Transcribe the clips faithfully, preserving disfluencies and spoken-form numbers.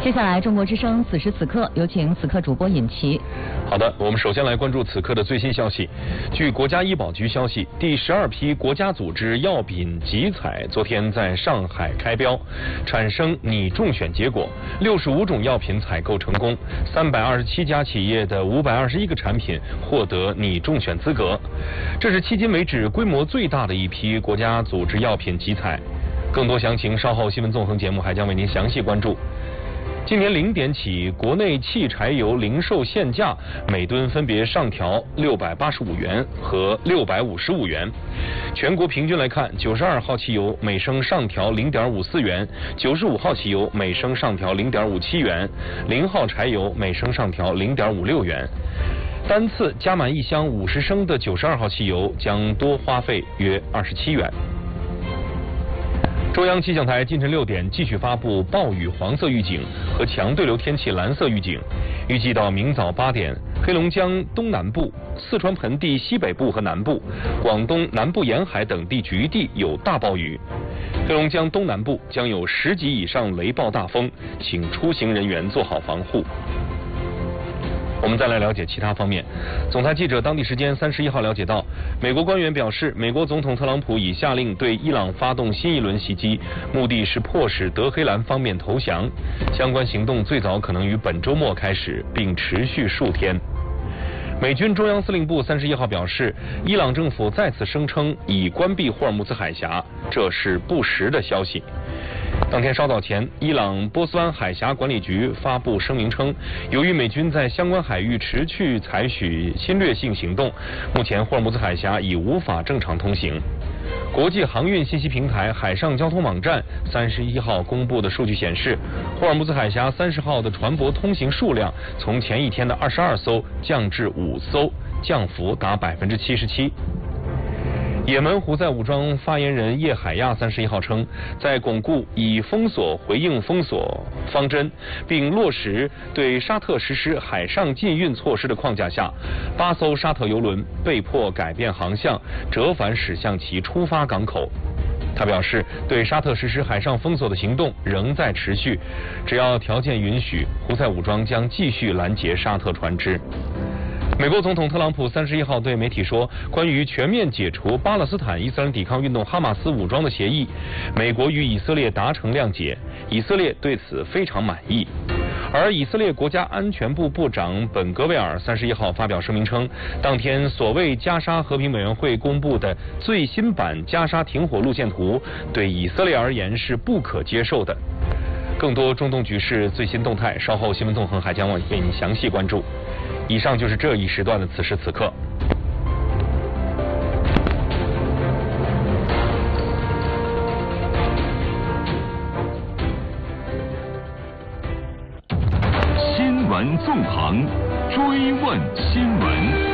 接下来，中国之声此时此刻有请此刻主播尹奇。 好的，我们首先来关注此刻的最新消息。据国家医保局消息，第十二批国家组织药品集采昨天在上海开标，产生拟中选结果，六十五种药品采购成功，三百二十七家企业的五百二十一个产品获得拟中选资格，这是迄今为止规模最大的一批国家组织药品集采。更多详情稍后新闻纵横节目还将为您详细关注。今年零点起，国内汽柴油零售限价每吨分别上调六百八十五元和六百五十五元。全国平均来看，九十二号汽油每升上调零点五四元，九十五号汽油每升上调零点五七元，零号柴油每升上调零点五六元。单次加满一箱五十升的九十二号汽油将多花费约二十七元。中央气象台今晨六点继续发布暴雨黄色预警和强对流天气蓝色预警，预计到明早八点，黑龙江东南部、四川盆地西北部和南部、广东南部沿海等地局地有大暴雨，黑龙江东南部将有十级以上雷暴大风，请出行人员做好防护。我们再来了解其他方面。总台记者当地时间三十一号了解到，美国官员表示，美国总统特朗普已下令对伊朗发动新一轮袭击，目的是迫使德黑兰方面投降。相关行动最早可能于本周末开始，并持续数天。美军中央司令部三十一号表示，伊朗政府再次声称已关闭霍尔木兹海峡，这是不实的消息。当天稍早前，伊朗波斯湾海峡管理局发布声明称，由于美军在相关海域持续采取侵略性行动，目前霍尔木兹海峡已无法正常通行。国际航运信息平台海上交通网站三十一号公布的数据显示，霍尔木兹海峡三十号的船舶通行数量从前一天的二十二艘降至五艘，降幅达百分之七十七。也门胡塞武装发言人叶海亚三十一号称，在巩固以封锁回应封锁方针，并落实对沙特实施海上禁运措施的框架下，八艘沙特油轮被迫改变航向，折返驶向其出发港口。他表示，对沙特实施海上封锁的行动仍在持续，只要条件允许，胡塞武装将继续拦截沙特船只。美国总统特朗普三十一号对媒体说，关于全面解除巴勒斯坦伊斯兰抵抗运动哈马斯武装的协议，美国与以色列达成谅解，以色列对此非常满意。而以色列国家安全部部长本格维尔三十一号发表声明称，当天所谓加沙和平委员会公布的最新版加沙停火路线图，对以色列而言是不可接受的。更多中东局势最新动态，稍后新闻纵横还将为您详细关注。以上就是这一时段的此时此刻。 新闻纵横，追问新闻。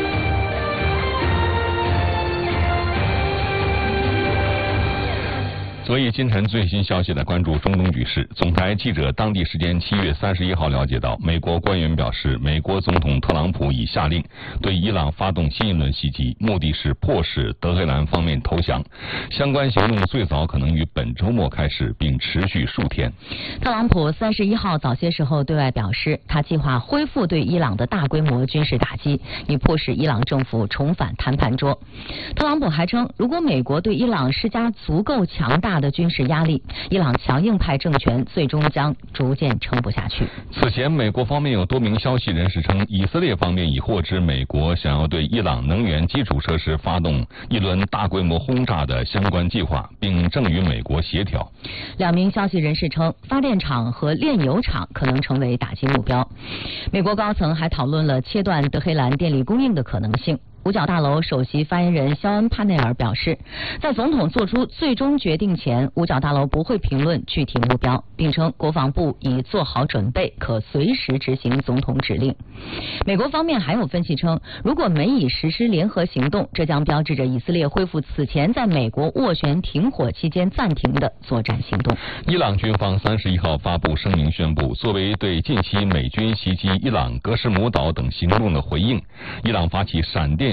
所以今晨最新消息来关注中东局势。总台记者当地时间七月三十一号了解到，美国官员表示，美国总统特朗普已下令对伊朗发动新一轮袭击，目的是迫使德黑兰方面投降。相关行动最早可能于本周末开始，并持续数天。 特朗普三十一号早些时候对外表示，他计划恢复对伊朗的大规模军事打击，以迫使伊朗政府重返谈判桌。特朗普还称，如果美国对伊朗施加足够强大的军事压力，伊朗强硬派政权最终将逐渐撑不下去。 此前，美国方面有多名消息人士称，以色列方面已获知美国想要对伊朗能源基础设施发动一轮大规模轰炸的相关计划，并正与美国协调。 两名消息人士称，发电厂和炼油厂可能成为打击目标。美国高层还讨论了切断德黑兰电力供应的可能性。五角大楼首席发言人肖恩·帕内尔表示，在总统做出最终决定前，五角大楼不会评论具体目标，并称国防部已做好准备，可随时执行总统指令。美国方面还有分析称，如果美以实施联合行动，这将标志着以色列恢复此前在美国斡旋停火期间暂停的作战行动。 伊朗军方三十一号发布声明宣布，作为对近期美军袭击伊朗格什姆岛等行动的回应，伊朗发起闪电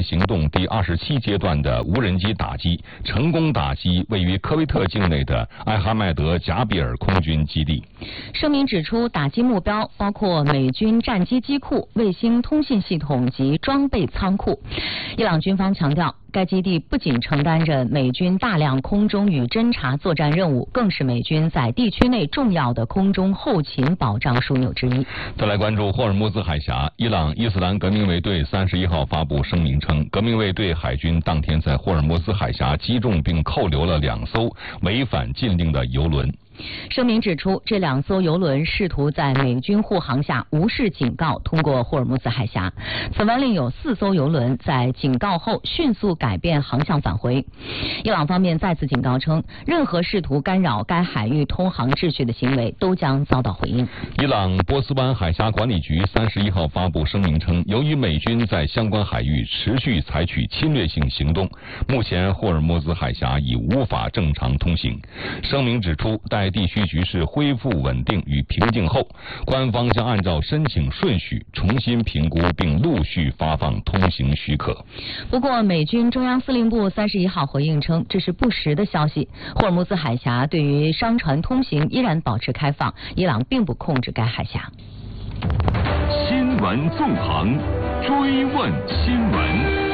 行动第二十七阶段的无人机打击，成功打击位于科威特境内的艾哈迈德贾比尔空军基地。 声明指出，打击目标包括美军战机机库、卫星通信系统及装备仓库。伊朗军方强调，该基地不仅承担着美军大量空中与侦察作战任务，更是美军在地区内重要的空中后勤保障枢纽之一。 再来关注霍尔木兹海峡，伊朗伊斯兰革命卫队三十一号发布声明称，革命卫队海军当天在霍尔木兹海峡击中并扣留了两艘违反禁令的油轮。 声明指出，这两艘油轮试图在美军护航下无视警告通过霍尔木兹海峡。此外，另有四艘油轮在警告后迅速改变航向返回。伊朗方面再次警告称，任何试图干扰该海域通航秩序的行为都将遭到回应。 伊朗波斯湾海峡管理局三十一号发布声明称，由于美军在相关海域持续采取侵略性行动，目前霍尔木兹海峡已无法正常通行。声明指出，待地区局势恢复稳定与平静后，官方将按照申请顺序重新评估并陆续发放通行许可。 不过，美军中央司令部三十一号回应称，这是不实的消息。霍尔木兹海峡对于商船通行依然保持开放，伊朗并不控制该海峡。 新闻纵横，追问新闻。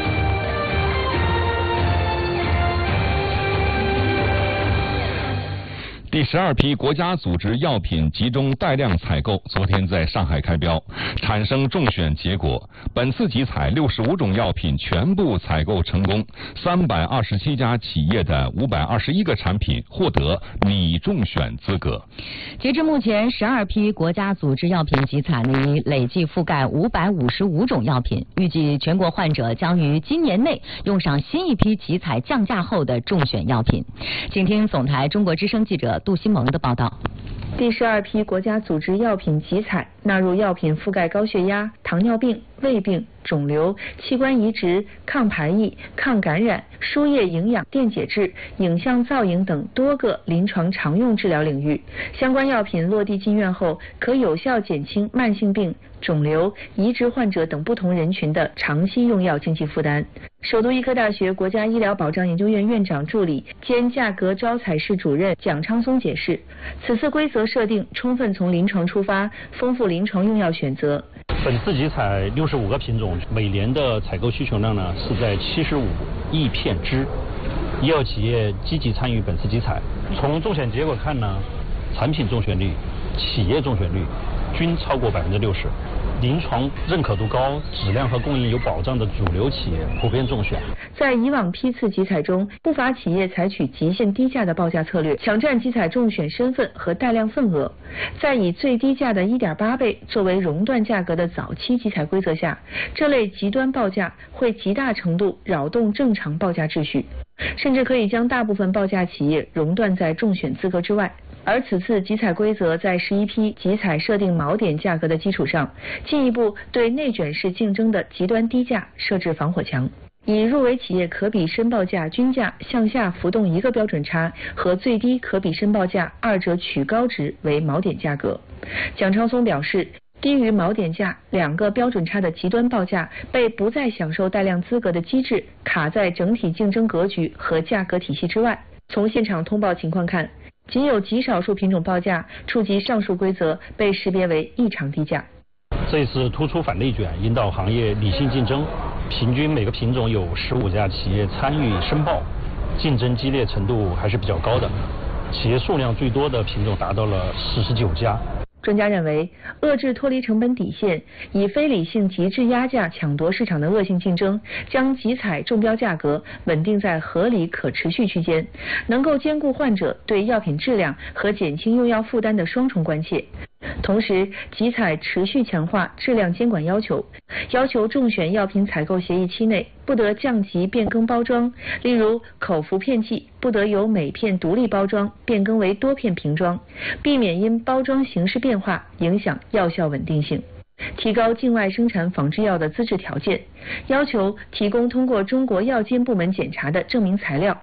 第十二批国家组织药品集中带量采购昨天在上海开标，产生中选结果。本次集采六十五种药品全部采购成功，三百二十七家企业的五百二十一个产品获得拟中选资格。 截至目前，十二批国家组织药品集采呢，已累计覆盖五百五十五种药品，预计全国患者将于今年内用上新一批集采降价后的中选药品。请听总台中国之声记者杜新萌的报道。 第十二批国家组织药品集采纳入药品覆盖高血压、糖尿病、胃病、肿瘤、器官移植、抗排异、抗感染、输液营养、电解质、影像造影等多个临床常用治疗领域。相关药品落地进院后，可有效减轻慢性病、肿瘤、移植患者等不同人群的长期用药经济负担。首都医科大学国家医疗保障研究院院长助理兼价格招采室主任蒋昌松解释，此次规则设定充分从临床出发，丰富临床用药选择。 本次集采六十五个品种，每年的采购需求量呢是在七十五亿片支。医药企业积极参与本次集采，从中选结果看呢，产品中选率、企业中选率均超过百分之六十。临床认可度高、质量和供应有保障的主流企业普遍中选。 在以往批次集采中，不乏企业采取极限低价的报价策略，抢占集采中选身份和带量份额。在以最低价的 一点八倍作为熔断价格的早期集采规则下，这类极端报价会极大程度扰动正常报价秩序，甚至可以将大部分报价企业熔断在中选资格之外。而此次集采规则在十一批集采设定锚点价格的基础上，进一步对内卷式竞争的极端低价设置防火墙，以入围企业可比申报价均价向下浮动一个标准差和最低可比申报价二者取高值为锚点价格。蒋昌松表示，低于锚点价两个标准差的极端报价被不再享受带量资格的机制卡在整体竞争格局和价格体系之外。从现场通报情况看，仅有极少数品种报价触及上述规则被识别为异常低价。 这次突出反内卷，引导行业理性竞争，平均每个品种有十五家企业参与申报，竞争激烈程度还是比较高的。企业数量最多的品种达到了四十九家。 专家认为，遏制脱离成本底线，以非理性极致压价抢夺市场的恶性竞争，将集采中标价格稳定在合理可持续区间，能够兼顾患者对药品质量和减轻用药负担的双重关切。同时，集采持续强化质量监管要求，要求中选药品采购协议期内不得降级变更包装，例如口服片剂不得由每片独立包装变更为多片瓶装，避免因包装形式变化影响药效稳定性。提高境外生产仿制药的资质条件，要求提供通过中国药监部门检查的证明材料，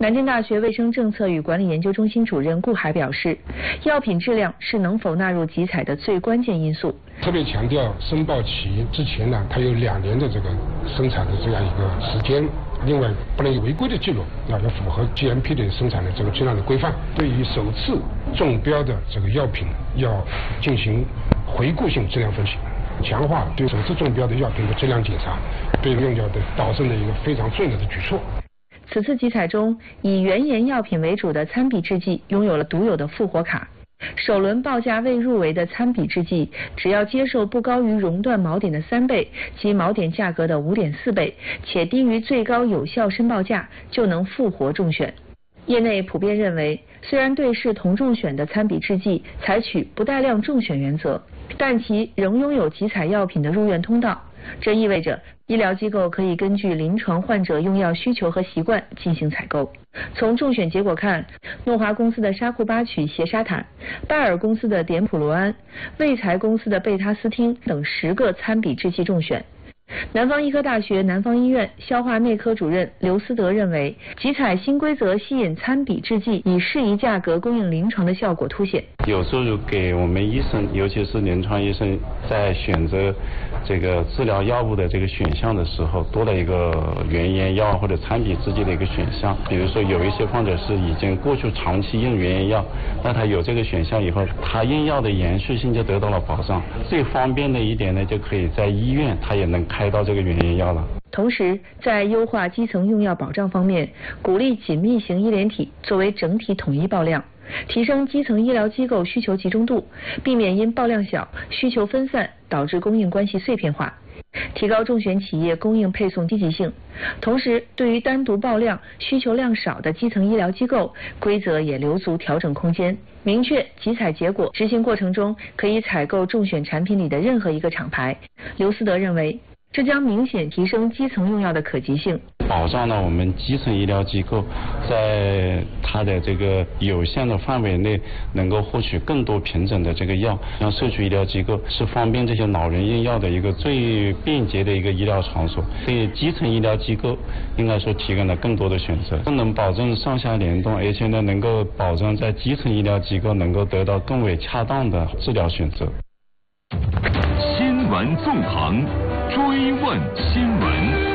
南京大学卫生政策与管理研究中心主任顾海表示，药品质量是能否纳入集采的最关键因素。 特别强调申报期之前呢，它有两年的这个生产的这样一个时间。另外，不能有违规的记录，要要符合 G M P 的生产的这个质量的规范。对于首次中标的这个药品，要进行回顾性质量分析，强化对首次中标的药品的质量检查，对用药的保证的一个非常重要的举措。 此次集采中，以原研药品为主的参比制剂拥有了独有的复活卡。首轮报价未入围的参比制剂，只要接受不高于熔断锚点的三倍及锚点价格的五点四倍，且低于最高有效申报价，就能复活中选。业内普遍认为，虽然对视同中选的参比制剂采取不带量中选原则，但其仍拥有集采药品的入院通道。这意味着医疗机构可以根据临床患者用药需求和习惯进行采购。从中选结果看，诺华公司的沙库巴曲缬沙坦、拜耳公司的碘普罗安、卫材公司的贝他斯汀等十个参比制剂中选。南方医科大学南方医院消化内科主任刘思德认为，集采新规则吸引参比制剂以适宜价格供应临床的效果凸显。 有时候给我们医生，尤其是临床医生，在选择这个治疗药物的这个选项的时候，多了一个原研药或者参比制剂的一个选项。比如说有一些患者是已经过去长期用原研药，那他有这个选项以后，他用药的延续性就得到了保障。最方便的一点呢，就可以在医院他也能开到这个原研药了。 同时，在优化基层用药保障方面，鼓励紧密型医联体作为整体统一报量，提升基层医疗机构需求集中度，避免因报量小、需求分散导致供应关系碎片化，提高中选企业供应配送积极性。同时，对于单独报量、需求量少的基层医疗机构，规则也留足调整空间，明确集采结果，执行过程中可以采购中选产品里的任何一个厂牌。刘思德认为，这将明显提升基层用药的可及性， 保障了我们基层医疗机构在它的这个有限的范围内能够获取更多品种的这个药。像社区医疗机构是方便这些老人用药的一个最便捷的一个医疗场所，对基层医疗机构应该说提供了更多的选择，更能保证上下联动，而且呢能够保证在基层医疗机构能够得到更为恰当的治疗选择。 新闻纵横，追问新闻。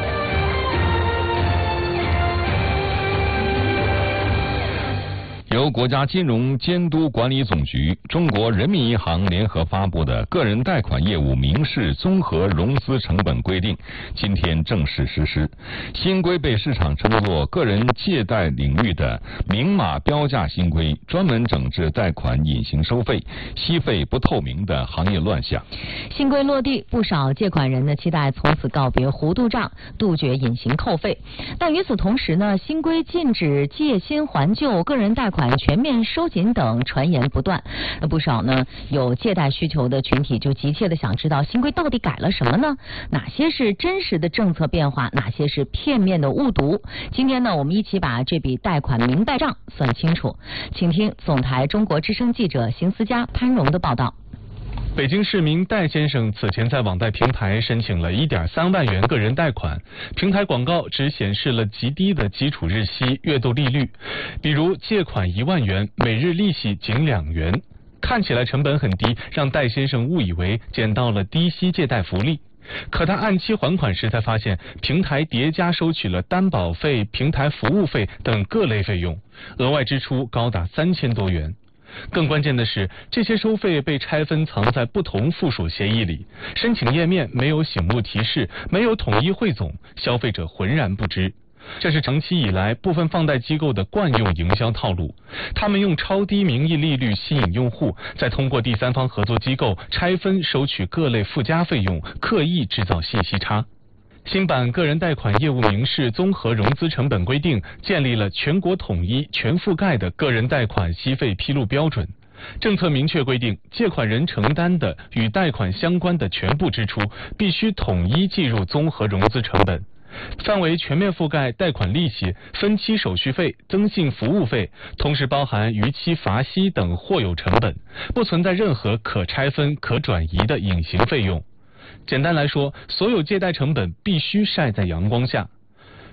由国家金融监督管理总局、中国人民银行联合发布的《个人贷款业务明示综合融资成本规定》今天正式实施。新规被市场称作个人借贷领域的明码标价新规，专门整治贷款隐形收费、息费不透明的行业乱象。 新规落地，不少借款人呢期待从此告别糊涂账，杜绝隐形扣费。但与此同时呢，新规禁止借新还旧、个人贷款全面收紧等传言不断。那不少呢有借贷需求的群体就急切的想知道新规到底改了什么呢？哪些是真实的政策变化，哪些是片面的误读？今天呢，我们一起把这笔贷款明白账算清楚。请听总台中国之声记者邢思佳、潘荣的报道。 北京市民戴先生此前在网贷平台申请了 一点三万元个人贷款，平台广告只显示了极低的基础日息、月度利率，比如借款一万元，每日利息仅两元，看起来成本很低，让戴先生误以为捡到了低息借贷福利。可他按期还款时才发现，平台叠加收取了担保费、平台服务费等各类费用，额外支出高达三千多元。更关键的是，这些收费被拆分藏在不同附属协议里，申请页面没有醒目提示，没有统一汇总，消费者浑然不知。这是长期以来部分放贷机构的惯用营销套路，他们用超低名义利率吸引用户，再通过第三方合作机构拆分收取各类附加费用，刻意制造信息差。新版个人贷款业务明示综合融资成本规定建立了全国统一、全覆盖的个人贷款息费披露标准。政策明确规定，借款人承担的与贷款相关的全部支出必须统一计入综合融资成本，范围全面覆盖贷款利息、分期手续费、增信服务费，同时包含逾期罚息等或有成本，不存在任何可拆分、可转移的隐形费用。简单来说，所有借贷成本必须晒在阳光下。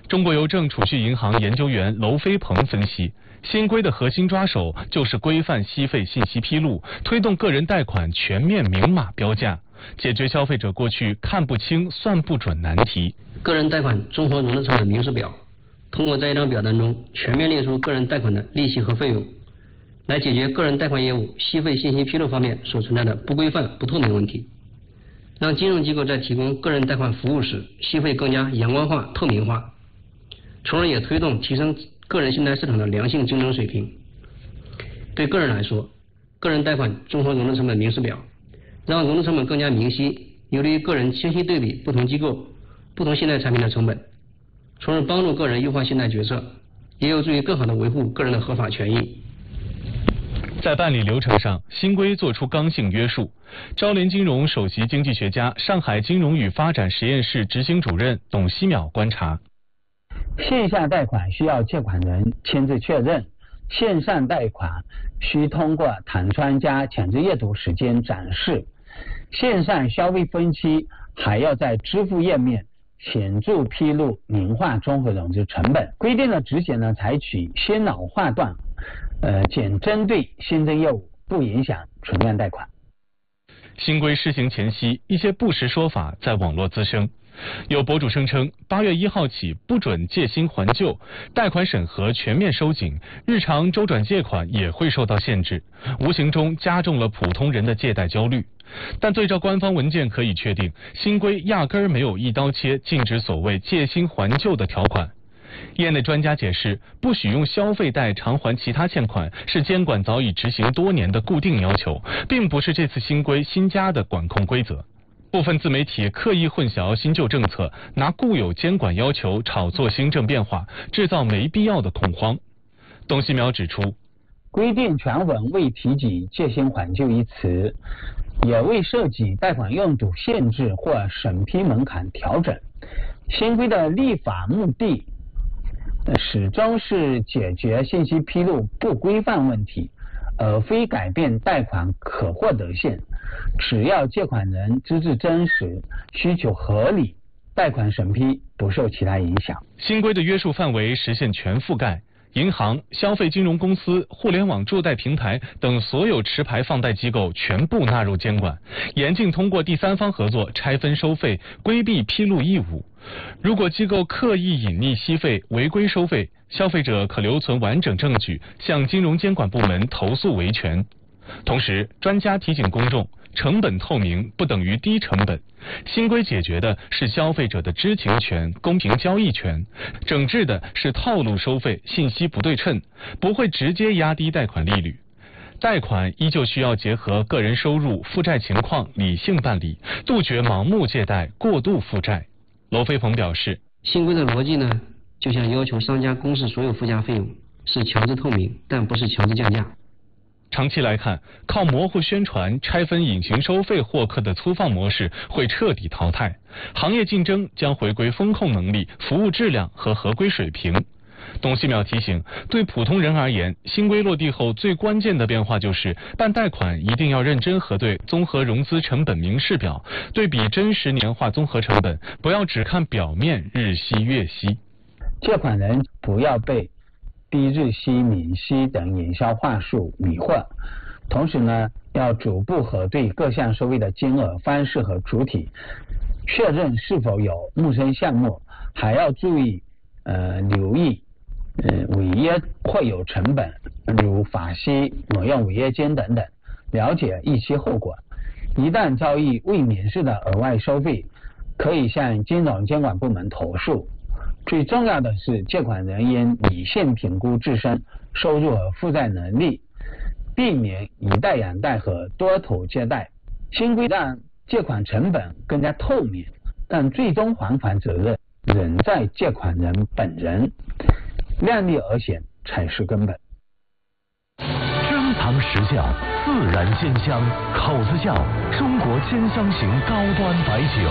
中国邮政储蓄银行研究员娄飞鹏分析，新规的核心抓手就是规范息费信息披露，推动个人贷款全面明码标价，解决消费者过去看不清算不准难题。 个人贷款综合融资成本明示表，通过在一张表单中全面列出个人贷款的利息和费用，来解决个人贷款业务息费信息披露方面所存在的不规范不透明问题，让金融机构在提供个人贷款服务时息费更加阳光化透明化，从而也推动提升个人信贷市场的良性竞争水平。对个人来说，个人贷款综合融资成本明示表让融资成本更加明晰，有利于个人清晰对比不同机构不同信贷产品的成本，从而帮助个人优化信贷决策，也有助于更好地维护个人的合法权益。 在办理流程上，新规作出刚性约束。招联金融首席经济学家、上海金融与发展实验室执行主任董希淼观察， 线下贷款需要借款人签字确认，线上贷款需通过弹窗加强制阅读时间展示，线上消费分期还要在支付页面显著披露年化综合融资成本。规定的执行呢，采取先老划断，呃，仅针对新增业务，不影响存量贷款。 新规施行前夕，一些不实说法在网络滋生。有博主声称，八月一号起不准借新还旧，贷款审核全面收紧，日常周转借款也会受到限制，无形中加重了普通人的借贷焦虑。但对照官方文件可以确定，新规压根儿没有一刀切禁止所谓借新还旧的条款。业内专家解释，不许用消费贷偿还其他欠款是监管早已执行多年的固定要求，并不是这次新规新加的管控规则。部分自媒体刻意混淆新旧政策，拿固有监管要求炒作新政变化，制造没必要的恐慌。董希淼指出， 规定全文未提及借新还旧一词，也未涉及贷款用途限制或审批门槛调整。新规的立法目的始终是解决信息披露不规范问题，而非改变贷款可获得性。只要借款人资质真实、需求合理，贷款审批不受其他影响。 新规的约束范围实现全覆盖，银行、消费金融公司、互联网助贷平台等所有持牌放贷机构全部纳入监管，严禁通过第三方合作拆分收费，规避披露义务。如果机构刻意隐匿息费、违规收费，消费者可留存完整证据，向金融监管部门投诉维权。同时，专家提醒公众，成本透明不等于低成本。新规解决的是消费者的知情权、公平交易权，整治的是套路收费、信息不对称，不会直接压低贷款利率。贷款依旧需要结合个人收入、负债情况理性办理，杜绝盲目借贷、过度负债。娄飞鹏表示， 新规的逻辑呢，就像要求商家公示所有附加费用，是强制透明，但不是强制降价。 长期来看，靠模糊宣传、拆分隐形收费获客的粗放模式会彻底淘汰，行业竞争将回归风控能力、服务质量和合规水平。董希淼提醒，对普通人而言，新规落地后最关键的变化就是办贷款一定要认真核对综合融资成本明示表，对比真实年化综合成本，不要只看表面日息月息。 借款人不要被低日息、免息等营销话术迷惑，同时呢，要逐步核对各项收费的金额、方式和主体，确认是否有陌生项目，还要注意呃留意呃违约或有成本，如法息、挪用违约金等等，了解预期后果。一旦遭遇未免示的额外收费，可以向金融监管部门投诉。最重要的是，借款人应理性评估自身收入和负债能力，避免以贷养贷和多头借贷。新规让借款成本更加透明，但最终还款责任仍在借款人本人，量力而行才是根本。 珍藏实效，自然鲜香，口子窖中国鲜香型高端白酒。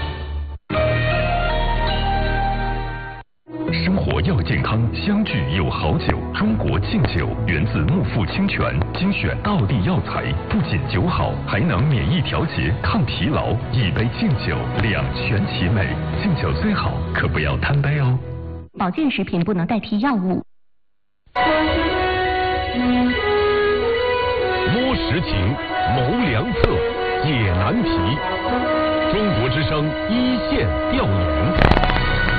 生活要健康，相聚有好酒。中国劲酒源自木富清泉，精选道地药材，不仅酒好，还能免疫调节、抗疲劳。一杯劲酒，两全其美。劲酒最好，可不要贪杯哦。 保健食品不能代替药物。 摸实情，谋良策，解难题。中国之声一线调研。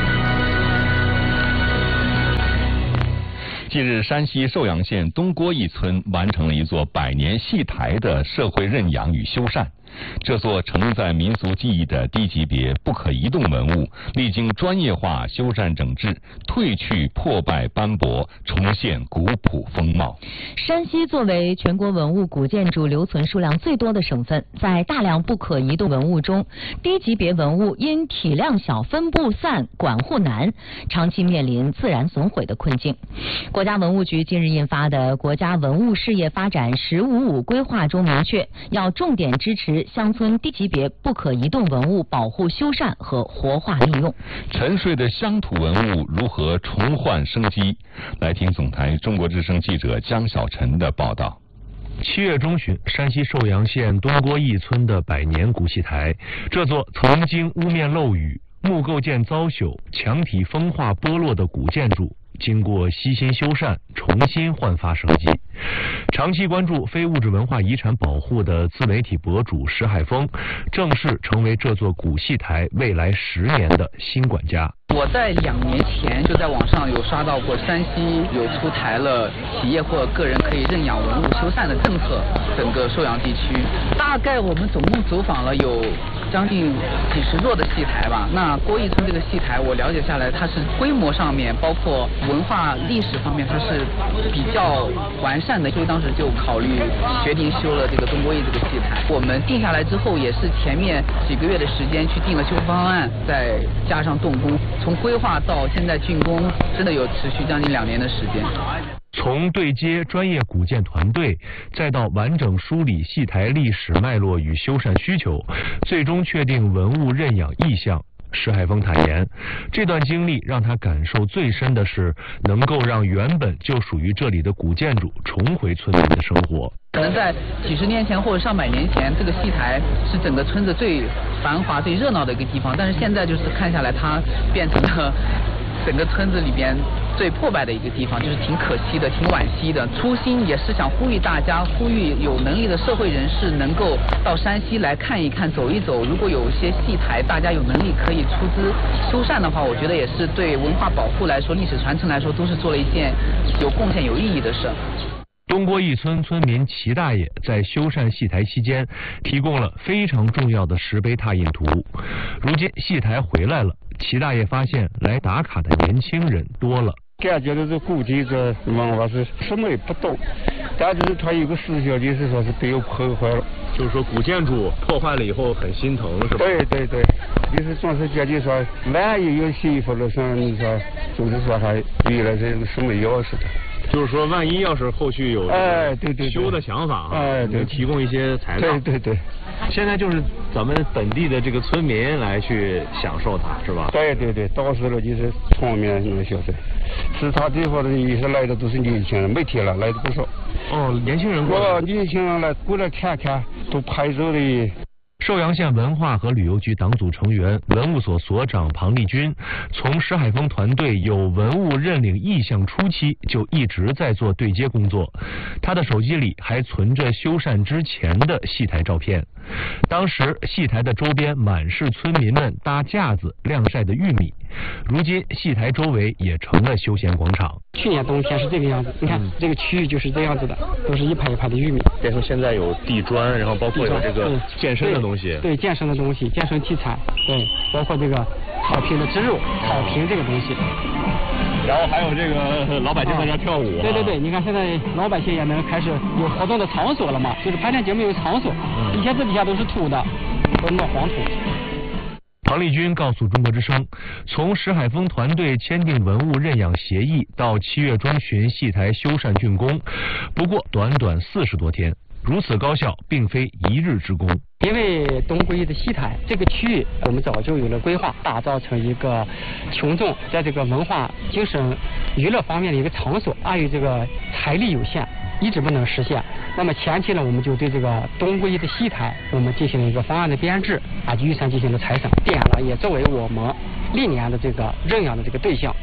近日，山西寿阳县东郭一村完成了一座百年戏台的社会认养与修缮。这座承载民俗技艺的低级别不可移动文物，历经专业化修缮整治，褪去破败斑驳，重现古朴风貌。 山西作为全国文物古建筑留存数量最多的省份，在大量不可移动文物中，低级别文物因体量小、分布散、管护难，长期面临自然损毁的困境。国家文物局近日印发的《国家文物事业发展“十五五”规划》中明确，要重点支持乡村低级别不可移动文物保护修缮和活化利用。 沉睡的乡土文物如何重焕生机？来听总台中国之声记者江小晨的报道。 七月中旬，山西寿阳县东郭一村的百年古戏台，这座曾经屋面漏雨、木构件遭朽、墙体风化剥落的古建筑，经过悉心修缮，重新焕发生机。长期关注非物质文化遗产保护的自媒体博主石海峰，正式成为这座古戏台未来十年的新管家。 我在两年前就在网上有刷到过山西有出台了企业或个人可以认养文物修缮的政策，整个寿阳地区大概我们总共走访了有将近几十座的戏台吧。那郭义村这个戏台我了解下来，它是规模上面包括文化历史方面它是比较完善的，所以当时就考虑决定修了这个东郭义这个戏台。我们定下来之后也是前面几个月的时间去定了修复方案，再加上动工，从规划到现在竣工，真的有持续将近两年的时间。 从对接专业古建团队，再到完整梳理戏台历史脉络与修缮需求，最终确定文物认养意向。石海峰坦言，这段经历让他感受最深的是，能够让原本就属于这里的古建筑重回村民的生活。 可能在几十年前或者上百年前，这个戏台是整个村子最繁华、最热闹的一个地方，但是现在就是看下来，它变成了整个村子里边最破败的一个地方，就是挺可惜的，挺惋惜的。初心也是想呼吁大家，呼吁有能力的社会人士能够到山西来看一看、走一走。如果有一些戏台，大家有能力可以出资修缮的话，我觉得也是对文化保护来说、历史传承来说，都是做了一件有贡献、有意义的事。 东郭一村村民齐大爷在修缮戏台期间，提供了非常重要的石碑拓印图。如今戏台回来了，齐大爷发现来打卡的年轻人多了。 感觉到这古籍这文化是什么也不懂，但就是他有个思想，就是说是被我破坏了。 就是说古建筑破坏了以后很心疼，是吧？ 对对对，就是总是感觉说，万一有幸福了上，你说就是说还原来这个什么钥匙的。 就是说，万一要是后续有哎对对修的想法啊， 哎对， 提供一些材料。 对对对。 现在就是咱们本地的这个村民来去享受它，是吧？ 对对对，到时候就是村民那个小事。是他这块的也是来的都是年轻人，每天了来的不少。 哦，年轻人过来。 哦，年轻人来过来看看，都拍照的。 寿阳县文化和旅游局党组成员、文物所所长庞丽君，从石海峰团队有文物认领意向初期就一直在做对接工作。他的手机里还存着修缮之前的戏台照片。当时戏台的周边满是村民们搭架子晾晒的玉米，如今戏台周围也成了休闲广场。 去年冬天是这个样子，你看、嗯、这个区域就是这样子的，都是一排一排的玉米。 别说现在有地砖，然后包括有这个健身的东西。 对，对健身的东西，健身器材，对，包括这个草坪的植入，草坪这个东西。 然后还有这个老百姓在这跳舞、啊。 对对对，你看现在老百姓也能开始有活动的场所了嘛，就是排练节目有场所。嗯、以前这底下都是土的，都是那黄土。 庞丽君告诉中国之声，从石海峰团队签订文物认养协议到七月中旬戏台修缮竣工，不过短短四十多天。如此高效，并非一日之功。 因为东郭义的戏台这个区域，我们早就有了规划，打造成一个群众在这个文化、精神、娱乐方面的一个场所。碍于这个财力有限，一直不能实现。那么前期呢，我们就对这个东郭义的戏台，我们进行了一个方案的编制，啊，预算进行了裁省，点了也作为我们历年的这个认养的这个对象。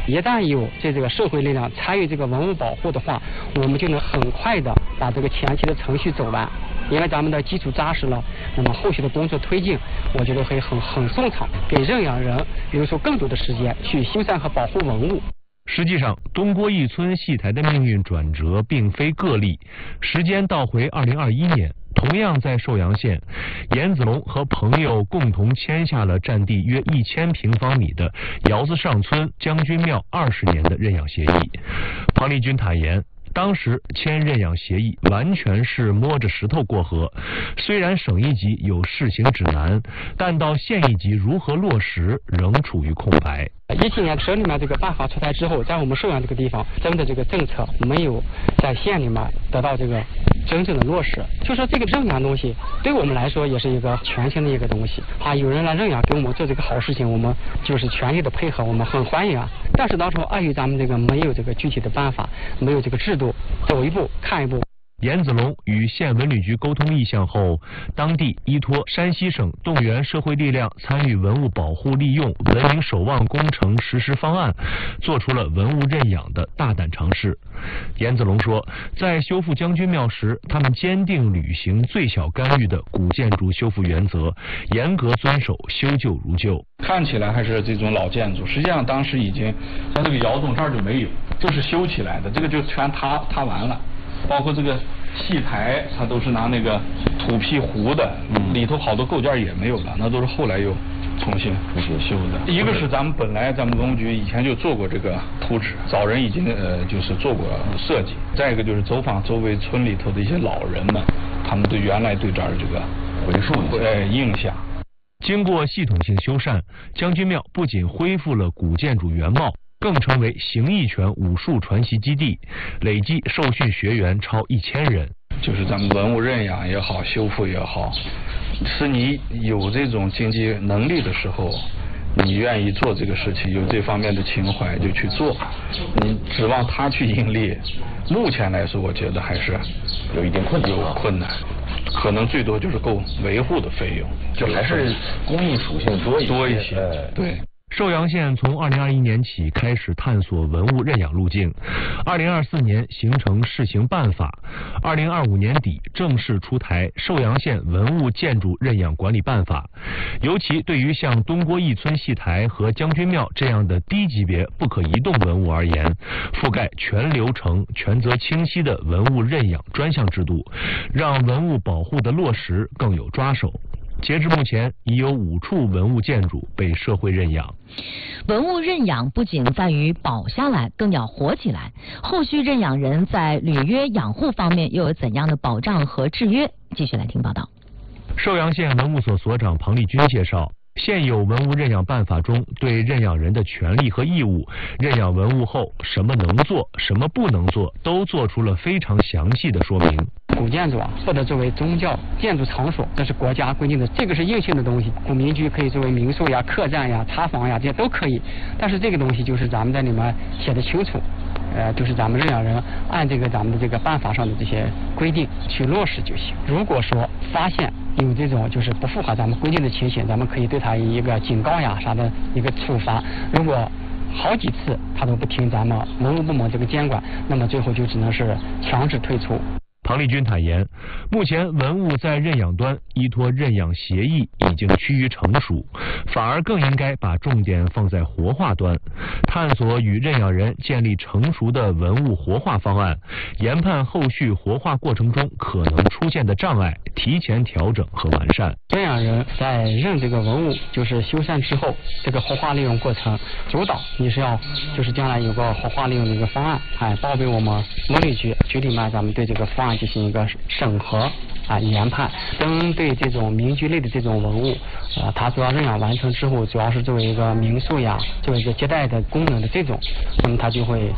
一旦有这这个社会力量参与这个文物保护的话，我们就能很快的把这个前期的程序走完。因为咱们的基础扎实了，那么后续的工作推进，我觉得会很很顺畅，给认养人留出更多的时间去修缮和保护文物。 实际上，东郭义村戏台的命运转折并非个例。时间倒回二零二一年，同样在寿阳县，严子龙和朋友共同签下了占地约一千平方米的窑子上村将军庙二十年的认养协议。庞立军坦言，当时签认养协议完全是摸着石头过河，虽然省一级有试行指南，但到县一级如何落实仍处于空白。 一七年省里面这个办法出台之后，在我们寿阳这个地方，咱们的这个政策没有在县里面得到这个真正的落实。就说这个认养东西，对我们来说也是一个全新的一个东西啊！有人来认养给我们做这个好事情，我们就是全力的配合，我们很欢迎啊。但是当初碍于咱们这个没有这个具体的办法，没有这个制度，走一步看一步。 严子龙与县文旅局沟通意向后，当地依托山西省动员社会力量参与文物保护利用文明守望工程实施方案，做出了文物认养的大胆尝试。严子龙说，在修复将军庙时，他们坚定履行最小干预的古建筑修复原则，严格遵守修旧如旧。 看起来还是这种老建筑，实际上当时已经像这个窑洞这儿就没有，这是修起来的，这个就全塌塌完了。包括这个戏台，它都是拿那个土坯糊的，嗯、里头好多构件也没有了，那都是后来又重新修的。一个是咱们本来咱们文物局以前就做过这个图纸，早人已经呃就是做过设计。再一个就是走访周围村里头的一些老人们，他们对原来对这儿这个回溯呃印象。 经过系统性修缮，将军庙不仅恢复了古建筑原貌，更成为形意拳武术传习基地，累计受训学员超一千人。 就是咱们文物认养也好，修复也好，是你有这种经济能力的时候，你愿意做这个事情，有这方面的情怀就去做。你指望他去盈利，目前来说，我觉得还是有一定困难， 有困难，可能最多就是够维护的费用， 就还是公益属性多一些。 多一些，对。 寿阳县从二零二一年起开始探索文物认养路径，二零二四年形成试行办法，二零二五年底正式出台寿阳县文物建筑认养管理办法。尤其对于像东郭义村戏台和将军庙这样的低级别不可移动文物而言，覆盖全流程、权责清晰的文物认养专项制度，让文物保护的落实更有抓手。截至目前，已有五处文物建筑被社会认养。 文物认养不仅在于保下来，更要活起来。后续认养人在履约养护方面又有怎样的保障和制约？继续来听报道。 寿阳县文物所所长庞立军介绍，现有文物认养办法中对认养人的权利和义务、认养文物后什么能做、什么不能做，都做出了非常详细的说明。 古建筑啊，不得作为宗教建筑场所，这是国家规定的，这个是硬性的东西。古民居可以作为民宿呀、客栈呀、茶房呀，这些都可以。但是这个东西就是咱们在里面写的清楚，呃，就是咱们认养人按这个咱们的这个办法上的这些规定去落实就行。如果说发现有这种就是不符合咱们规定的情形，咱们可以对他以一个警告呀啥的一个处罚。如果好几次他都不听咱们文物部门这个监管，那么最后就只能是强制退出。 庞立军坦言，目前文物在认养端依托认养协议已经趋于成熟，反而更应该把重点放在活化端，探索与认养人建立成熟的文物活化方案，研判后续活化过程中可能出现的障碍，提前调整和完善。 认养人在认这个文物就是修缮之后，这个活化利用过程主导，你是要就是将来有个活化利用的一个方案，哎，报给我们文旅局，局里面咱们对这个方案进行一个审核啊研判。针对这种民居类的这种文物，呃，它主要认养完成之后，主要是作为一个民宿呀，作为一个接待的功能的这种，那么它就会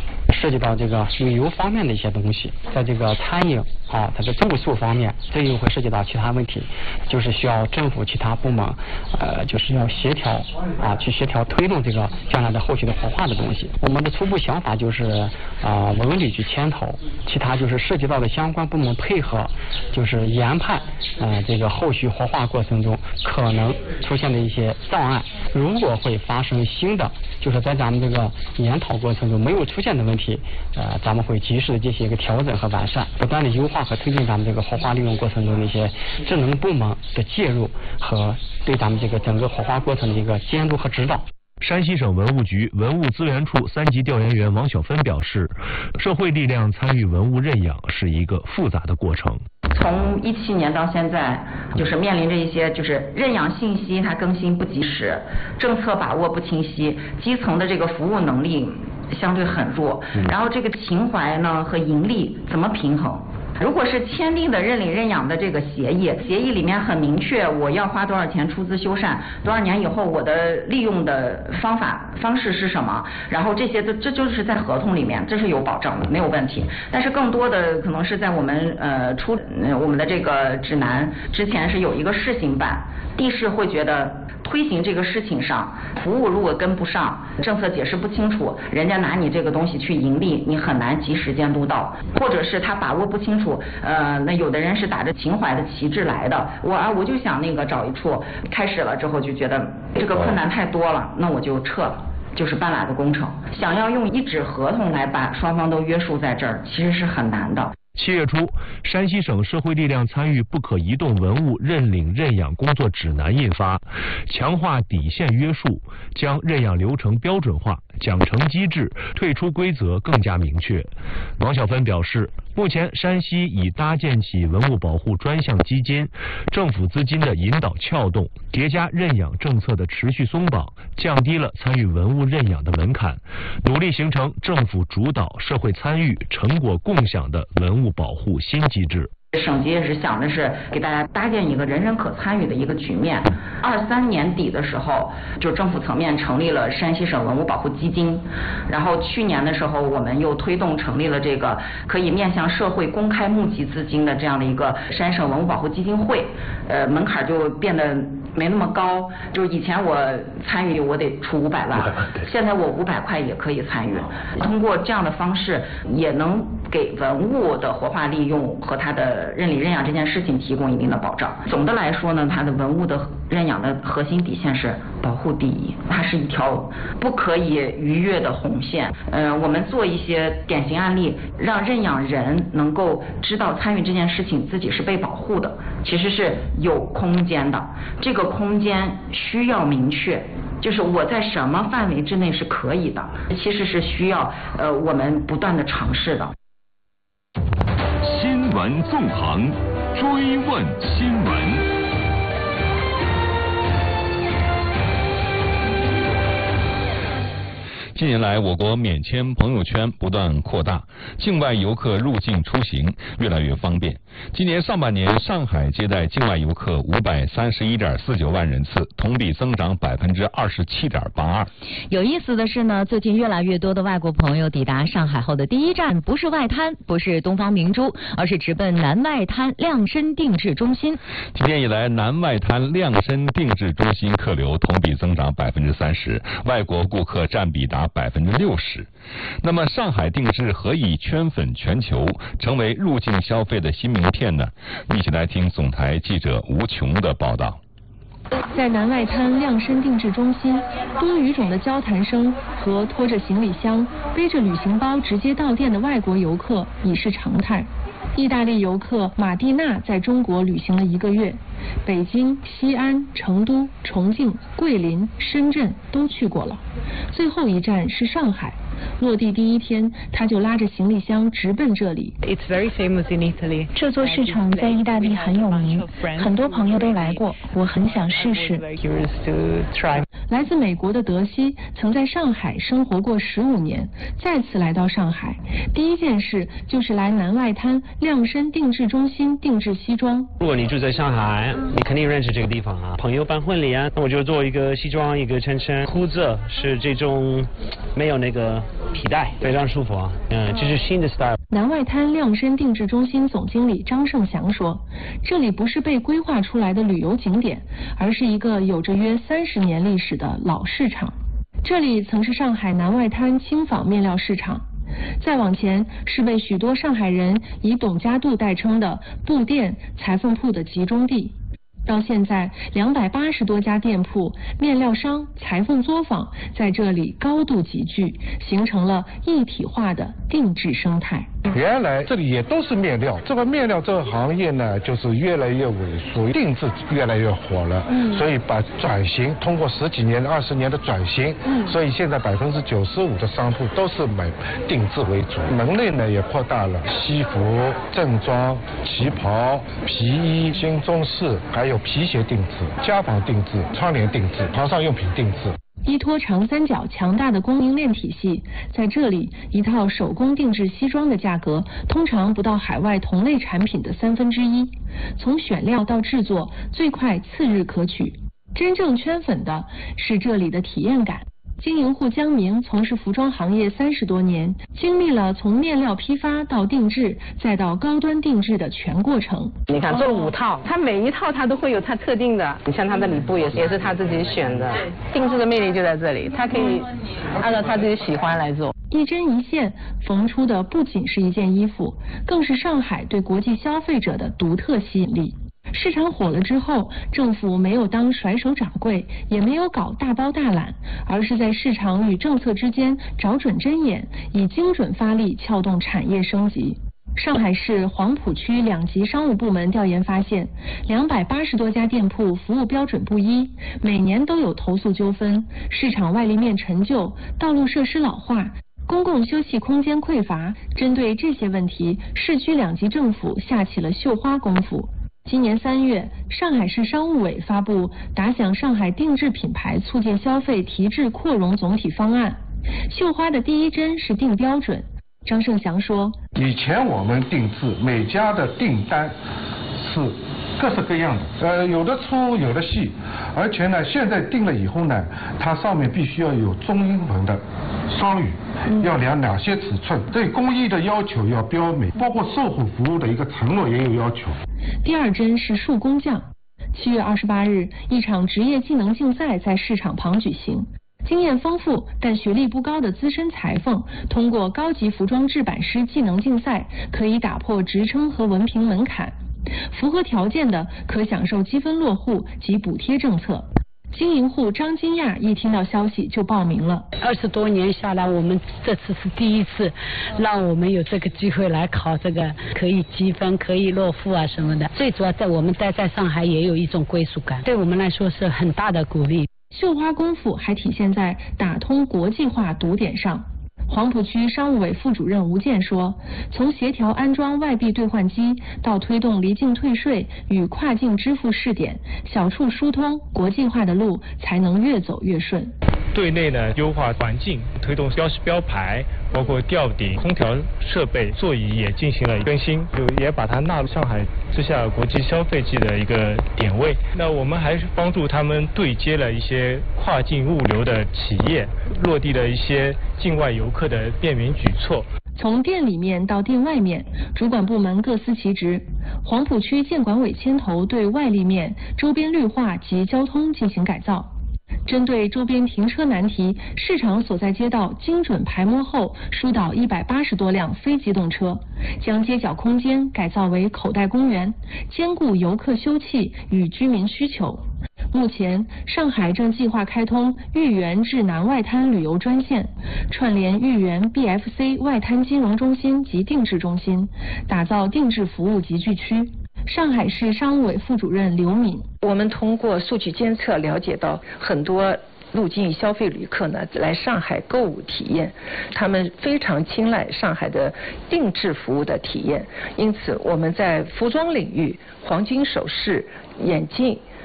涉及到这个旅游方面的一些东西，在这个餐饮啊，它的住宿方面，这又会涉及到其他问题，就是需要政府其他部门呃，就是要协调啊，去协调推动这个将来的后续的活化的东西。我们的初步想法就是啊，文旅局牵头，其他就是涉及到的相关部门配合，就是研判呃这个后续活化过程中可能出现的一些障碍，如果会发生新的，就是在咱们这个研讨过程中没有出现的问题，呃，咱们会及时的进行一个调整和完善，不断的优化和推进咱们这个活化利用过程中的一些职能部门的介入和对咱们这个整个活化过程的一个监督和指导。 山西省文物局文物资源处三级调研员王晓芬表示，社会力量参与文物认养是一个复杂的过程。 从一七年到现在，就是面临着一些就是认养信息它更新不及时，政策把握不清晰，基层的这个服务能力相对很弱，然后这个情怀呢和盈利怎么平衡？如果是签订的认领认养的这个协议，协议里面很明确，我要花多少钱出资修缮，多少年以后我的利用的方法方式是什么，然后这些这这就是在合同里面，这是有保障的，没有问题。但是更多的可能是在我们呃出呃我们的这个指南之前是有一个试行版，地市会觉得推行这个事情上，服务如果跟不上，政策解释不清楚，人家拿你这个东西去盈利，你很难及时监督到，或者是他把握不清楚，呃，那有的人是打着情怀的旗帜来的，我啊我就想那个找一处，开始了之后就觉得这个困难太多了，那我就撤了。就是半拉子工程，想要用一纸合同来把双方都约束在这儿，其实是很难的。 七月初，山西省社会力量参与不可移动文物认领认养工作指南印发，强化底线约束，将认养流程标准化，奖惩机制、退出规则更加明确。王晓芬表示，目前山西已搭建起文物保护专项基金，政府资金的引导撬动，叠加认养政策的持续松绑，降低了参与文物认养的门槛，努力形成政府主导、社会参与、成果共享的文物保护新机制。 省级也是想的是给大家搭建一个人人可参与的一个局面。二三年底的时候，就政府层面成立了山西省文物保护基金，然后去年的时候，我们又推动成立了这个可以面向社会公开募集资金的这样的一个山省文物保护基金会，呃，门槛就变得没那么高，就是以前我参与我得出五百万，现在我五百块也可以参与。通过这样的方式，也能给文物的活化利用和它的认领认养这件事情提供一定的保障。总的来说呢，它的文物的认养的核心底线是保护第一，它是一条不可以逾越的红线。呃，我们做一些典型案例，让认养人能够知道参与这件事情自己是被保护的，其实是有空间的。这个空间需要明确，就是我在什么范围之内是可以的，其实是需要呃我们不断的尝试的。 新闻纵横，追问新闻。 近年来，我国免签朋友圈不断扩大，境外游客入境出行越来越方便。今年上半年，上海接待境外游客五百三十一点四九万人次，同比增长百分之二十七点八二。 有意思的是呢，最近越来越多的外国朋友抵达上海后的第一站不是外滩，不是东方明珠，而是直奔南外滩量身定制中心。 今年以来，南外滩量身定制中心客流同比增长百分之三十，外国顾客占比达百分之六十。那么，上海定制何以圈粉全球，成为入境消费的新名片呢？一起来听总台记者吴琼的报道。 在南外滩量身定制中心，多语种的交谈声和拖着行李箱、背着旅行包直接到店的外国游客已是常态。意大利游客马蒂娜在中国旅行了一个月，北京、西安、成都、重庆、桂林、深圳都去过了，最后一站是上海。落地第一天，他就拉着行李箱直奔这里。 It's very famous in Italy. 这座市场在意大利很有名，很多朋友都来过，我很想试试。 来自美国的德西曾在上海生活过十五年，再次来到上海，第一件事就是来南外滩量身定制中心定制西装。 如果你住在上海，你肯定认识这个地方啊，朋友办婚礼啊，那我就做一个西装，一个衬衫，裤子是这种没有那个皮带，非常舒服啊。嗯，这是新的 style。 南外滩量身定制中心总经理张胜祥说，这里不是被规划出来的旅游景点，而是一个有着约三十年历史的老市场。这里曾是上海南外滩轻纺面料市场，再往前是被许多上海人以董家渡代称的布店、裁缝铺的集中地。到现在，两百八十多家店铺、面料商、裁缝作坊在这里高度集聚，形成了一体化的定制生态。 原来这里也都是面料，这个面料这个行业呢，就是越来越萎缩，定制越来越火了。嗯，所以把转型通过十几年、二十年的转型，嗯，所以现在百分之九十五的商铺都是买定制为主，门类呢也扩大了，西服、正装、旗袍、皮衣、新中式，还有皮鞋定制、家纺定制、窗帘定制、床上用品定制。 依托长三角强大的供应链体系，在这里一套手工定制西装的价格通常不到海外同类产品的三分之一，从选料到制作最快次日可取。真正圈粉的是这里的体验感。经营户江明从事服装行业三十多年，经历了从面料批发到定制，再到高端定制的全过程。 你看做了五套，它每一套它都会有它特定的，你像它的里布也是也是他自己选的，定制的魅力就在这里，它可以按照他自己喜欢来做。 一针一线缝出的不仅是一件衣服，更是上海对国际消费者的独特吸引力。市场火了之后，政府没有当甩手掌柜，也没有搞大包大揽，而是在市场与政策之间找准针眼，以精准发力撬动产业升级。上海市黄浦区两级商务部门调研发现，两百八十多家店铺服务标准不一，每年都有投诉纠纷，市场外立面陈旧，道路设施老化，公共休憩空间匮乏。针对这些问题，市区两级政府下起了绣花功夫。今年三月，上海市商务委发布打响上海定制品牌促进消费提质扩容总体方案。绣花的第一针是定标准。张胜祥说， 以前我们定制每家的订单是各式各样的，呃，有的粗有的细，而且呢，现在定了以后呢，它上面必须要有中英文的双语，要量哪些尺寸，对工艺的要求要标明，包括售后服务的一个承诺也有要求。 第二针是树工匠。七月二十八日，一场职业技能竞赛在市场旁举行。经验丰富但学历不高的资深裁缝，通过高级服装制版师技能竞赛，可以打破职称和文凭门槛。符合条件的可享受积分落户及补贴政策。经营户张金亚一听到消息就报名了。 二十多年下来，我们这次是第一次让我们有这个机会来考这个，可以积分，可以落户啊什么的。最主要在我们待在上海也有一种归属感，对我们来说是很大的鼓励。 绣花功夫还体现在打通国际化堵点上。黄浦区商务委副主任吴健说，从协调安装外币兑换机到推动离境退税与跨境支付试点，小处疏通，国际化的路才能越走越顺。 对内呢，优化环境，推动标识标牌，包括吊顶、空调设备、座椅也进行了更新，就也把它纳入上海之下国际消费季的一个点位。那我们还是帮助他们对接了一些跨境物流的企业，落地了一些境外游客的便民举措。 从店里面到店外面，主管部门各司其职。黄浦区建管委牵头对外立面、周边绿化及交通进行改造。针对周边停车难题，市场所在街道精准排摸后，疏导一百八十多辆非机动车，将街角空间改造为口袋公园，兼顾游客休憩与居民需求。目前，上海正计划开通豫园至南外滩旅游专线，串联豫园 B F C 外滩金融中心及定制中心，打造定制服务集聚区。上海市商务委副主任刘敏， 我们通过数据监测了解到，很多入境消费旅客呢来上海购物体验，他们非常青睐上海的定制服务的体验，因此我们在服装领域、黄金首饰、眼镜、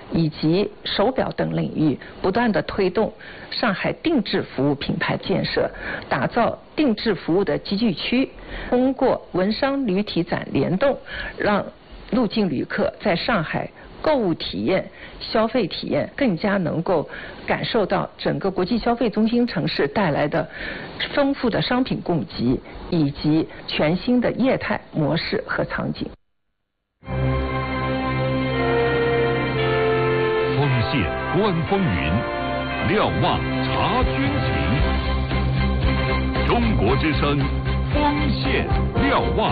以及手表等领域，不断的推动上海定制服务品牌建设，打造定制服务的集聚区。通过文商旅体展联动，让入境旅客在上海购物体验、消费体验更加能够感受到整个国际消费中心城市带来的丰富的商品供给，以及全新的业态模式和场景。 锋线观风云，瞭望察军情。中国之声，锋线瞭望。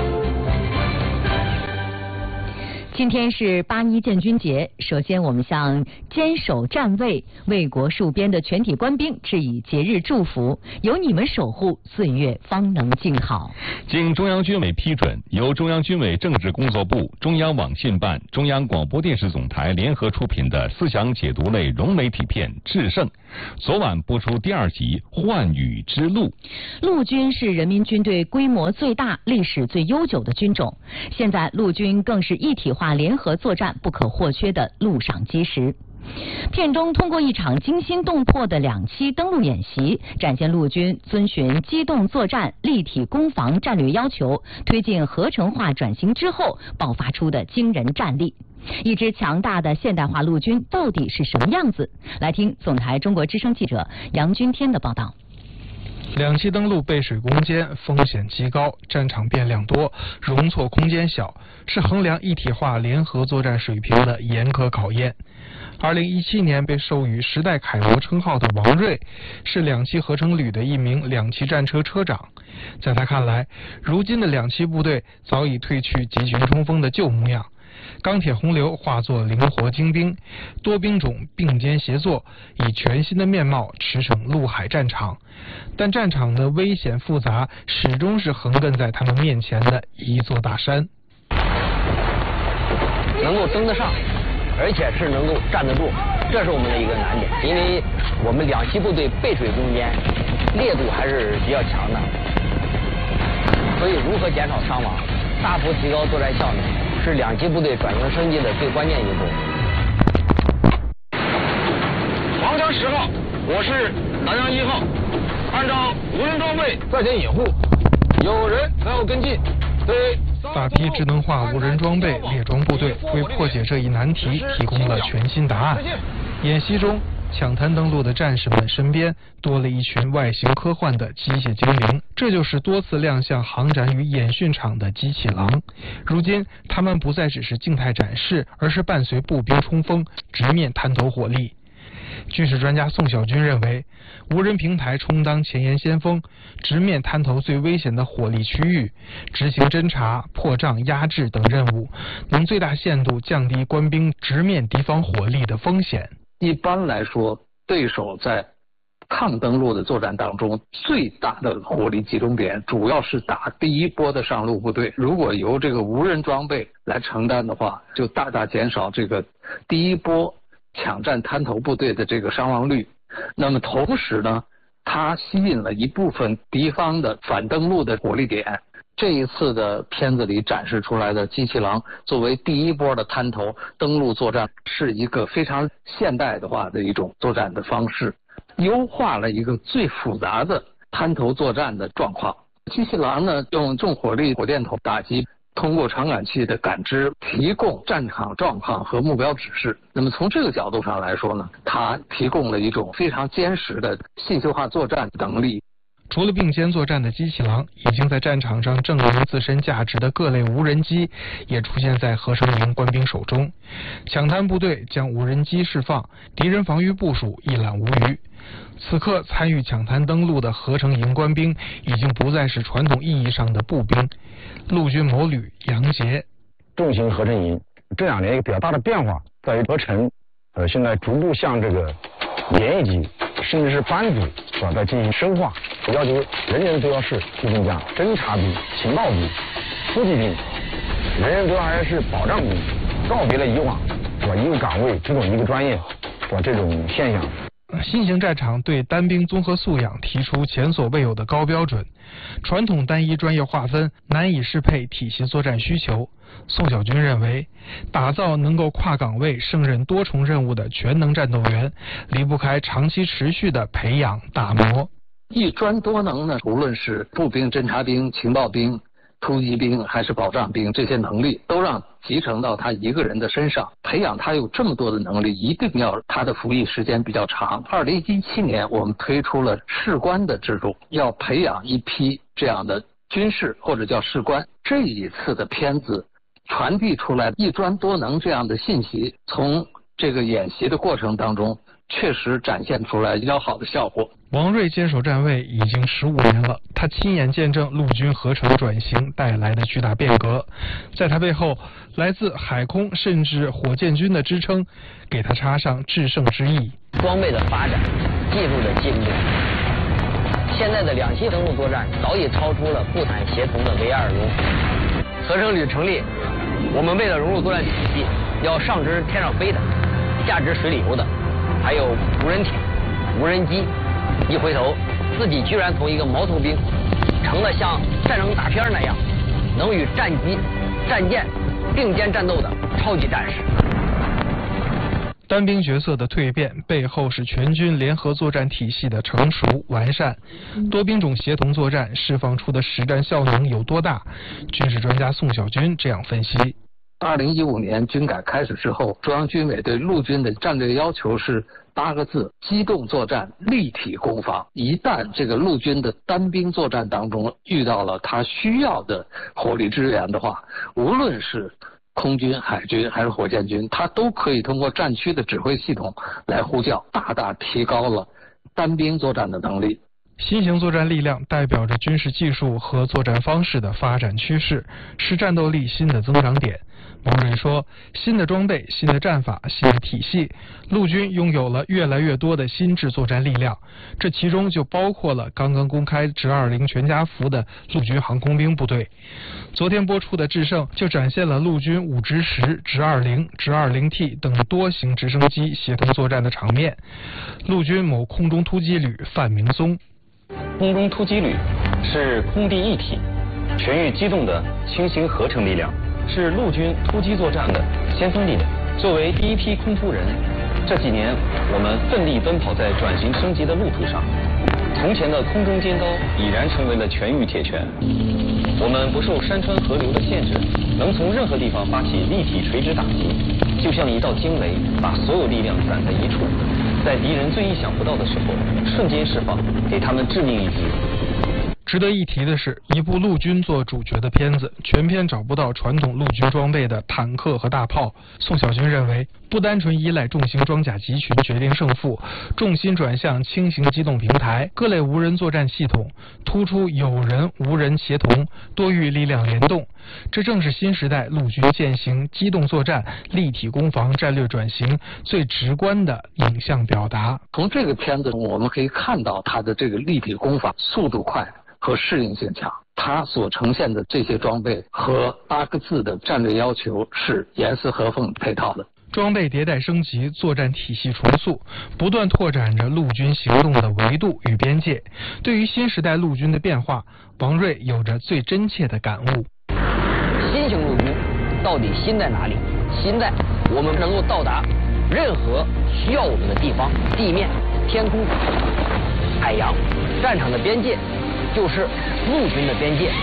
今天是八一建军节，首先我们向坚守站位、为国戍边的全体官兵致以节日祝福，有你们守护，岁月方能静好。 经中央军委批准，由中央军委政治工作部、中央网信办、中央广播电视总台联合出品的思想解读类融媒体片《制胜》，昨晚播出第二集《幻雨之路》。 陆军是人民军队规模最大、历史最悠久的军种，现在陆军更是一体化联合作战不可或缺的陆上基石。片中通过一场惊心动魄的两栖登陆演习，展现陆军遵循机动作战、立体攻防战略要求，推进合成化转型之后爆发出的惊人战力。一支强大的现代化陆军到底是什么样子？来听总台中国之声记者杨军天的报道。 两栖登陆背水攻坚，风险极高，战场变量多，容错空间小，是衡量一体化联合作战水平的严苛考验。二零一七年被授予时代楷模称号的王瑞，是两栖合成旅的一名两栖战车车长。在他看来，如今的两栖部队早已褪去集群冲锋的旧模样，钢铁洪流化作灵活精兵，多兵种并肩协作，以全新的面貌驰骋陆海战场。但战场的危险复杂，始终是横亘在他们面前的一座大山。 能够登得上，而且是能够站得住，这是我们的一个难点。因为我们两栖部队背水攻坚，烈度还是比较强的，所以如何减少伤亡，大幅提高作战效能，是两栖部队转型升级的最关键一步。 黄江十号，我是南洋一号，按照无人装备在前掩护，有人在后跟进。对， 大批智能化无人装备列装部队为破解这一难题提供了全新答案。演习中，抢滩登陆的战士们身边多了一群外形科幻的机械精灵，这就是多次亮相航展与演训场的机器狼。如今，他们不再只是静态展示，而是伴随步兵冲锋，直面滩头火力。军事专家宋小军认为，无人平台充当前沿先锋，直面滩头最危险的火力区域，执行侦察、破障、压制等任务，能最大限度降低官兵直面敌方火力的风险。 一般来说，对手在抗登陆的作战当中，最大的火力集中点主要是打第一波的上路部队。如果由这个无人装备来承担的话，就大大减少这个第一波抢占滩头部队的这个伤亡率。那么同时呢，它吸引了一部分敌方的反登陆的火力点。这一次的片子里展示出来的机器狼作为第一波的滩头登陆作战，是一个非常现代的话的一种作战的方式，优化了一个最复杂的滩头作战的状况。机器狼呢，用重火力火箭筒打击，通过传感器的感知提供战场状况和目标指示。那么从这个角度上来说呢，它提供了一种非常坚实的信息化作战能力。 除了并肩作战的机器狼，已经在战场上证明自身价值的各类无人机也出现在合成营官兵手中。抢滩部队将无人机释放，敌人防御部署一览无余。此刻参与抢滩登陆的合成营官兵已经不再是传统意义上的步兵。陆军某旅杨杰， 重型合成营这两年一个比较大的变化在于合成，呃，现在逐步向这个连一级甚至是班组啊在进行深化，要求人人都要是副兵将、侦察兵、情报兵、突击兵，人人都要还是保障兵，告别了以往是吧一个岗位只懂一个专业是吧这种现象。 新型战场对单兵综合素养提出前所未有的高标准，传统单一专业划分难以适配体系作战需求。宋小军认为，打造能够跨岗位胜任多重任务的全能战斗员，离不开长期持续的培养打磨。 一专多能呢，无论是步兵、侦察兵、情报兵、突击兵还是保障兵，这些能力都让集成到他一个人的身上。培养他有这么多的能力，一定要他的服役时间比较长。二零一七年，我们推出了士官的制度，要培养一批这样的军士或者叫士官。这一次的片子传递出来一专多能这样的信息，从这个演习的过程当中确实展现出来比较好的效果。 王瑞坚守站位已经十五年了，他亲眼见证陆军合成转型带来的巨大变革，在他背后，来自海空甚至火箭军的支撑，给他插上制胜之意。 装备的发展，技术的进步，现在的两栖登陆作战早已超出了步坦协同的唯二路。合成旅成立，我们为了融入作战体系，要上至天上飞的，下至水里游的，还有无人艇、无人机。一回头，自己居然从一个毛头兵，成了像战争大片那样，能与战机、战舰并肩战斗的超级战士。 单兵角色的蜕变背后是全军联合作战体系的成熟完善，多兵种协同作战释放出的实战效能有多大？军事专家宋小军这样分析。 二零一五年军改开始之后，中央军委对陆军的战略要求是八个字：机动作战、立体攻防。一旦这个陆军的单兵作战当中遇到了他需要的火力支援的话，无论是空军、海军还是火箭军，它都可以通过战区的指挥系统来呼叫，大大提高了单兵作战的能力。 新型作战力量代表着军事技术和作战方式的发展趋势，是战斗力新的增长点。王瑞说，新的装备、新的战法、新的体系，陆军拥有了越来越多的新制作战力量，这其中就包括了刚刚公开直二零全家福的陆军航空兵部队。昨天播出的《智胜》就展现了陆军五直十、直二零、直二零 T 等多型直升机协同作战的场面。陆军某空中突击旅范明松。 空中突击旅是空地一体、全域机动的轻型合成力量，是陆军突击作战的先锋力量。作为第一批空突人，这几年我们奋力奔跑在转型升级的路途上。从前的空中尖刀已然成为了全域铁拳。我们不受山川河流的限制，能从任何地方发起立体垂直打击，就像一道惊雷，把所有力量攒在一处，在敌人最意想不到的时候，瞬间释放，给他们致命一击。 值得一提的是，一部陆军做主角的片子，全片找不到传统陆军装备的坦克和大炮。宋小军认为，不单纯依赖重型装甲集群决定胜负，重心转向轻型机动平台、各类无人作战系统，突出有人无人协同、多域力量联动。这正是新时代陆军践行机动作战、立体攻防战略转型最直观的影像表达。 从这个片子我们可以看到它的这个立体攻防速度快和适应性强，它所呈现的这些装备和八个字的战略要求是严丝合缝配套的。 装备迭代升级，作战体系重塑，不断拓展着陆军行动的维度与边界。对于新时代陆军的变化，王瑞有着最真切的感悟。 新型陆军到底新在哪里？新在我们能够到达任何需要我们的地方，地面、天空、海洋，战场的边界就是陆军的边界。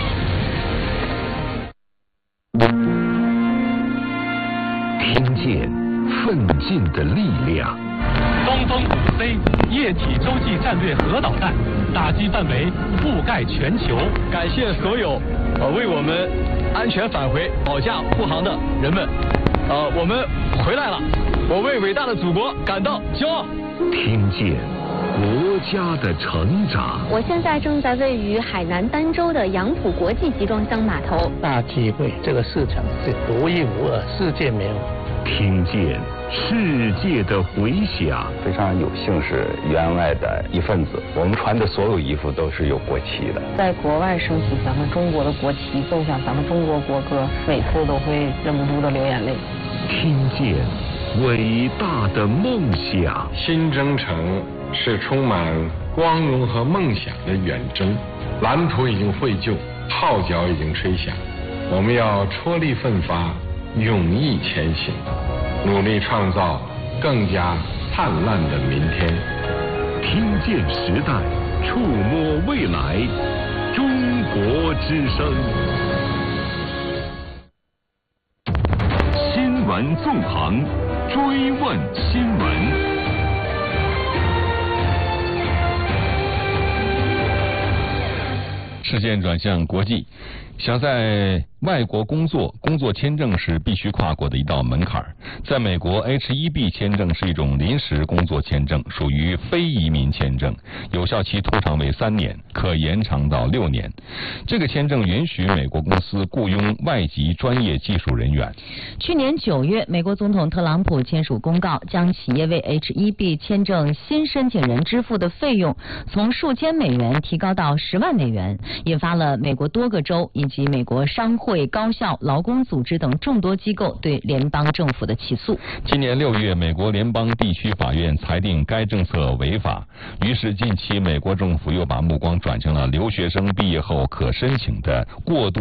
听见奋进的力量。 东风五 C 液体洲际战略核导弹打击范围覆盖全球。 感谢所有呃为我们安全返回保驾护航的人们，呃，我们回来了，我为伟大的祖国感到骄傲。 听见国家的成长。 我现在正在位于海南儋州的杨浦国际集装箱码头。 大机会，这个市场是独一无二，世界没有。 听见世界的回响。 非常有幸是员外的一份子，我们穿的所有衣服都是有国旗的。 在国外升起咱们中国的国旗，奏响咱们中国国歌，每次都会忍不住的流眼泪。 听见伟大的梦想。 新征程是充满光荣和梦想的远征。蓝图已经绘就，号角已经吹响，我们要踔厉奋发，勇毅前行，努力创造更加灿烂的明天。 听见时代，触摸未来，中国之声。新闻纵横，追问新闻。 视线转向国际，想在外国工作，工作签证是必须跨过的一道门槛。在美国 H 一 B 签证是一种临时工作签证，属于非移民签证，有效期通常为三年，可延长到六年。这个签证允许美国公司雇佣外籍专业技术人员。 去年九月，美国总统特朗普签署公告，将企业为 H 一 B 签证新申请人支付的费用从数千美元提高到十万美元，引发了美国多个州以及美国商会、高校、劳工组织等众多机构对联邦政府的起诉。 今年六月，美国联邦地区法院裁定该政策违法，于是近期美国政府又把目光转向了留学生毕业后可申请的过渡